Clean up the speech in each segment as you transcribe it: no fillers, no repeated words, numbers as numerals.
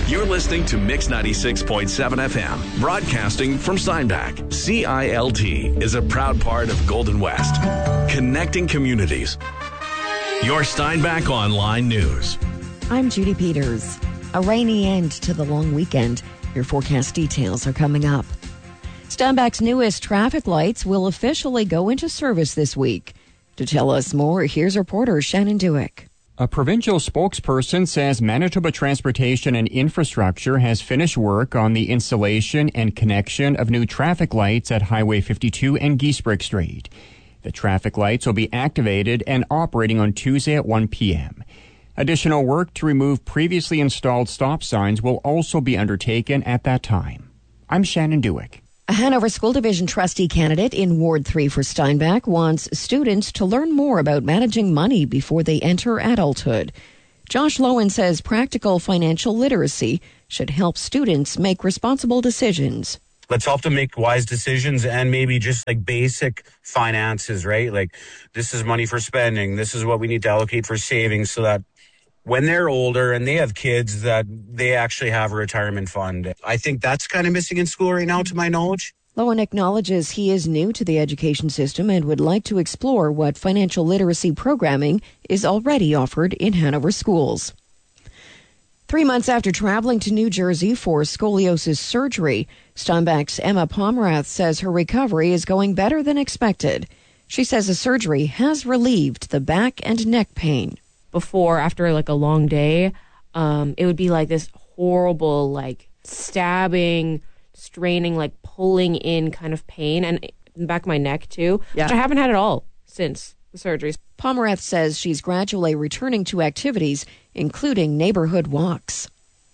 You're listening to Mix 96.7 FM, broadcasting from Steinbach. CILT is a proud part of Golden West, connecting communities. Your Steinbach Online News. I'm Judy Peters. A rainy end to the long weekend. Your forecast details are coming up. Steinbach's newest traffic lights will officially go into service this week. To tell us more, here's reporter Shannon Dewick. A provincial spokesperson says Manitoba Transportation and Infrastructure has finished work on the installation and connection of new traffic lights at Highway 52 and Giesbrecht Street. The traffic lights will be activated and operating on Tuesday at 1 p.m. Additional work to remove previously installed stop signs will also be undertaken at that time. I'm Shannon Dewick. A Hanover School Division trustee candidate in Ward 3 for Steinbach wants students to learn more about managing money before they enter adulthood. Josh Lowen says practical financial literacy should help students make responsible decisions. Let's help them make wise decisions and maybe just like basic finances, right? Like this is money for spending. This is what we need to allocate for savings so that when they're older and they have kids, that they actually have a retirement fund. I think that's kind of missing in school right now, to my knowledge. Lowen acknowledges he is new to the education system and would like to explore what financial literacy programming is already offered in Hanover schools. 3 months after traveling to New Jersey for scoliosis surgery, Steinbach's Emma Pomerath says her recovery is going better than expected. She says the surgery has relieved the back and neck pain. Before, after like a long day, it would be like this horrible, like stabbing, straining, like pulling in kind of pain, and in the back of my neck too, which I haven't had at all since the surgery. Pomerath says she's gradually returning to activities, including neighborhood walks.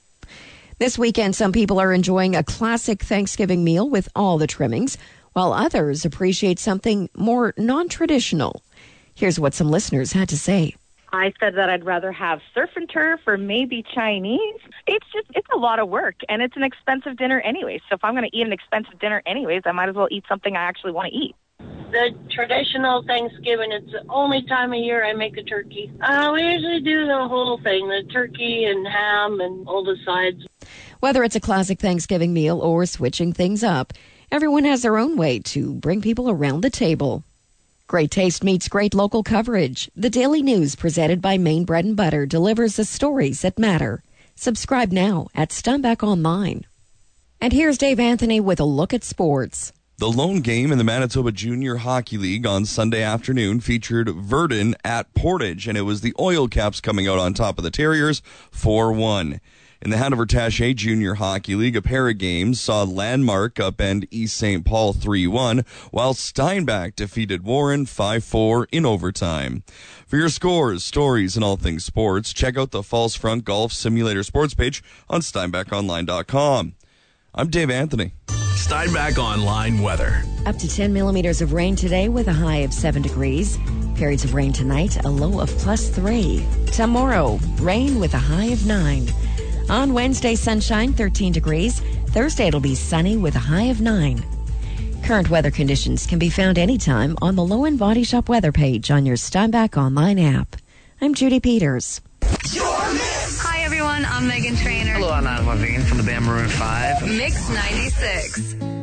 This weekend, some people are enjoying a classic Thanksgiving meal with all the trimmings, while others appreciate something more non-traditional. Here's what some listeners had to say. I said that I'd rather have surf and turf or maybe Chinese. It's a lot of work, and it's an expensive dinner anyway. So if I'm going to eat an expensive dinner anyways, I might as well eat something I actually want to eat. The traditional Thanksgiving, it's the only time of year I make a turkey. We usually do the whole thing, the turkey and ham and all the sides. Whether it's a classic Thanksgiving meal or switching things up, everyone has their own way to bring people around the table. Great taste meets great local coverage. The Daily News presented by Maine Bread and Butter delivers the stories that matter. Subscribe now at Steinbach Online. And here's Dave Anthony with a look at sports. The lone game in the Manitoba Junior Hockey League on Sunday afternoon featured Verdun at Portage, and it was the Oil Caps coming out on top of the Terriers 4-1. In the Hanover Taché Junior Hockey League, a pair of games saw Landmark upend East St. Paul 3-1, while Steinbach defeated Warren 5-4 in overtime. For your scores, stories, and all things sports, check out the False Front Golf Simulator sports page on SteinbachOnline.com. I'm Dave Anthony. Steinbach Online weather. Up to 10 millimeters of rain today with a high of 7 degrees. Periods of rain tonight, a low of +3. Tomorrow, rain with a high of 9. On Wednesday, sunshine, 13 degrees. Thursday, it'll be sunny with a high of 9. Current weather conditions can be found anytime on the Lowen Body Shop weather page on your Steinbach Online app. I'm Judy Peters. Hi, everyone. I'm Megan Trainor. Hello, I'm Adam Levine from the band Maroon 5. Mix 96.